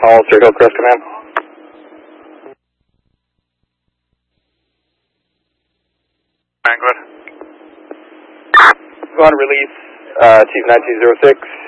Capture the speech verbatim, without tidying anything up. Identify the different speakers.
Speaker 1: Hollister, Hillcrest Command.
Speaker 2: Go ahead.
Speaker 1: Go on, release, uh, Chief nine two zero six.